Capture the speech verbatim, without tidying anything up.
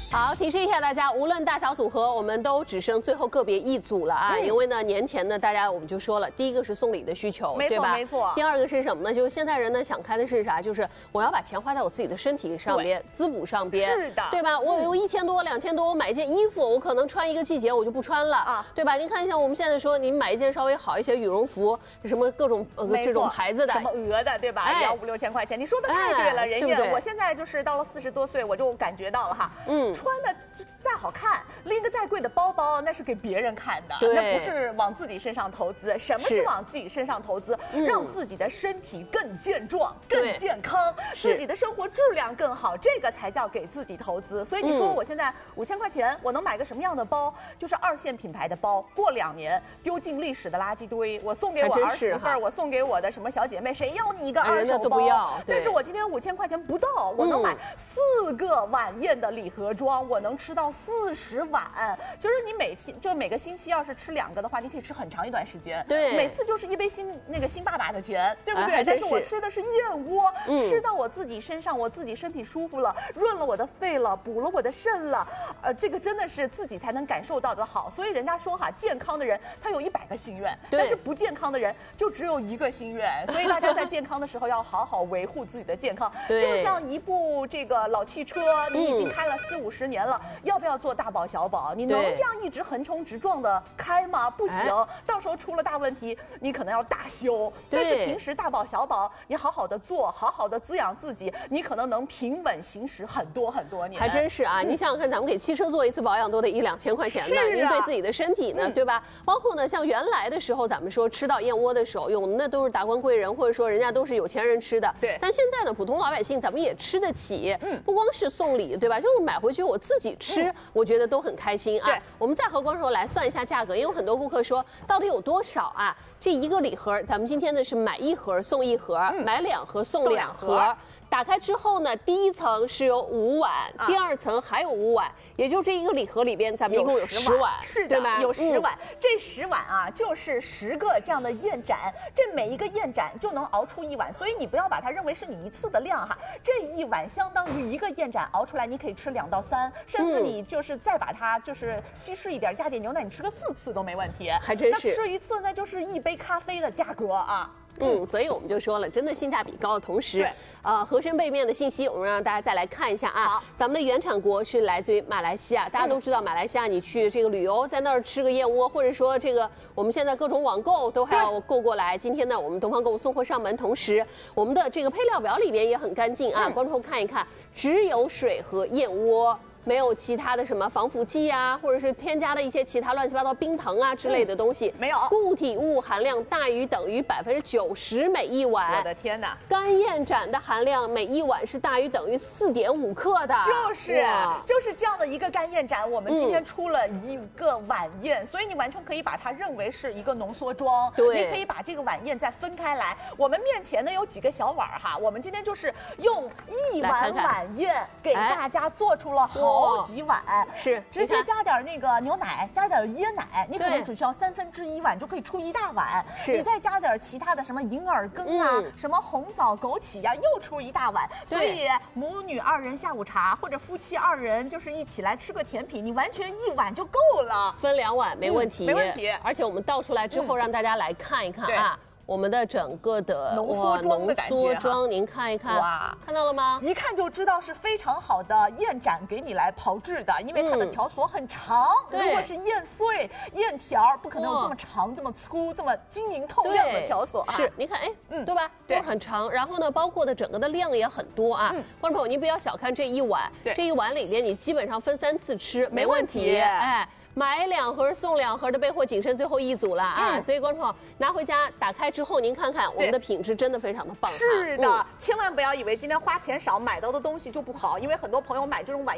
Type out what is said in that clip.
好，提示一下大家，无论大小组合，我们都只剩最后个别一组了啊！嗯、因为呢，年前呢，大家我们就说了，第一个是送礼的需求， 没错对吧？ 没错。 第二个是什么呢？就是现在人呢想开的是啥？就是我要把钱花在我自己的身体上边、滋补上边， 是的， 对吧？我有一千多、两千多，我买一件衣服，我可能穿一个季节我就不穿了啊，对吧？您看一下，我们现在说，你买一件稍微好一些羽绒服，什么各种呃这种牌子的， 什么鹅的，对吧？哎、要五六千块钱，你说的太对了，哎、人家我现在就是到了四十多岁，我就感觉到了哈，嗯，穿的再好看，拎个再贵的包包，那是给别人看的，那不是往自己身上投资。什么是往自己身上投资？嗯、让自己的身体更健壮、更健康，自己的生活质量更好，这个才叫给自己投资。所以你说我现在五千块钱，我能买个什么样的包？就是二线品牌的包，过两年丢进历史的垃圾堆。我送给我儿媳妇儿，我送给我的什么小姐妹，谁要你一个二手包？但是我今天五千块钱不到，我能买四个晚宴的礼盒装，我能吃到四十碗。就是你每天就每个星期要是吃两个的话，你可以吃很长一段时间。对，每次就是一杯新那个新爸爸的钱，对不对？啊、但是我吃的是燕窝，嗯、吃到我自己身上，我自己身体舒服了，润了我的肺了，补了我的肾了，呃，这个真的是自己才能感受到的好。所以人家说哈，健康的人他有一百个心愿，但是不健康的人就只有一个心愿。所以大家在健康的时候要好好维护自己的健康。就像一部这个老汽车，你已经开了四五十年了，嗯、要不要做大保小保？你能这样一直横冲直撞的开吗？不行，哎、到时候出了大问题，你可能要大修。但是平时大保小保，你好好的做，好好的滋养自己，你可能能平稳行驶很多很多年。 还真是啊！嗯、你想想看，咱们给汽车做一次保养都得一两千块钱呢，啊、您对自己的身体呢，嗯、对吧？包括呢，像原来的时候，咱们说吃到燕窝的时候，用的那都是达官贵人，或者说人家都是有钱人吃的。对。但现在呢，普通老百姓咱们也吃得起，嗯，不光是送礼，对吧？就是买回去我自己吃，嗯、我觉得都很开心啊。对。我们再和观众来算一下价格，因为很多顾客说到底有多少啊？这一个礼盒，咱们今天呢是买一盒送一盒，嗯、买两盒送两盒。打开之后呢，第一层是有五碗，啊、第二层还有五碗，也就这一个礼盒里边，咱们一共有十碗， 是的，对吧？有十碗，嗯、这十碗啊，就是十个这样的燕盏，这每一个燕盏就能熬出一碗，所以你不要把它认为是你一次的量哈，这一碗相当于一个燕盏熬出来，你可以吃两到三，甚至你就是再把它就是稀释一点，加点牛奶，你吃个四次都没问题， 还真是。 那吃一次那就是一杯咖啡的价格啊。 嗯，所以我们就说了，真的性价比高的同时，呃，盒身背面的信息，我们让大家再来看一下啊。好，咱们的原产国是来自于马来西亚，大家都知道，马来西亚你去这个旅游，在那儿吃个燕窝，或者说这个我们现在各种网购都还要购过来。今天呢，我们东方购物送货上门，同时我们的这个配料表里面也很干净啊，嗯、观众看一看，只有水和燕窝。没有其他的什么防腐剂啊，或者是添加的一些其他乱七八糟冰糖啊之类的东西，嗯、没有。固体物含量大于等于百分之九十每一碗。 我的天哪！ 干燕盏的含量每一碗是大于等于四点五克的。 就是就是这样的一个干燕盏，我们今天出了一个晚宴，嗯、所以你完全可以把它认为是一个浓缩装。对，你可以把这个晚宴再分开来。我们面前呢有几个小碗哈，我们今天就是用一碗晚宴给大家做出了好。好几碗是直接加点那个牛奶，加点椰奶，你可能只需要三分之一碗就可以出一大碗。是，你再加点其他的什么银耳羹啊，嗯、什么红枣、枸杞呀、啊，又出一大碗。所以母女二人下午茶，或者夫妻二人就是一起来吃个甜品，你完全一碗就够了。 分两碗没问题， 嗯、没问题。 而且我们倒出来之后，让大家来看一看啊。嗯我们的整个的浓缩装的感觉， 浓缩装，您看一看，哇，看到了吗？ 一看就知道是非常好的燕盏给你来炮制的，因为它的条索很长。嗯、如果是燕碎、燕条，不可能有这么长、这么粗、这么晶莹透亮的条索啊。 是，你看，哎，嗯，对吧？都是很长，然后呢，包括的整个的量也很多啊。嗯、观众朋友，您不要小看这一碗，这一碗里面你基本上分三次吃，没问题。哎。买两盒送两盒的备货仅剩最后一组了啊！嗯、所以观众朋友拿回家打开之后，您看看我们的品质真的非常的棒。 是的，嗯、千万不要以为今天花钱少买到的东西就不好，因为很多朋友买这种晚